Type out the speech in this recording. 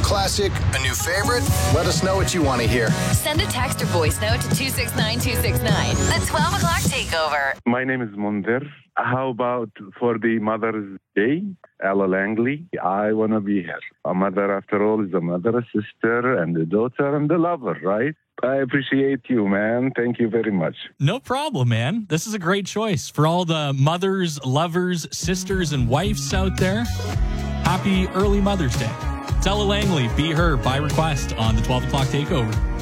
classic, a new favorite? Let us know what you want to hear. Send a text or voice note to 269-269. The 12 o'clock takeover. My name is Mundir. How about for the Mother's Day, Ella Langley? I want to be here. A mother, after all, is a mother, a sister, and a daughter, and a lover, right? I appreciate you, man. Thank you very much. No problem, man. This is a great choice for all the mothers, lovers, sisters, and wives out there. Happy early Mother's Day. It's Ella Langley, Be Her, by request on the 12 o'clock takeover.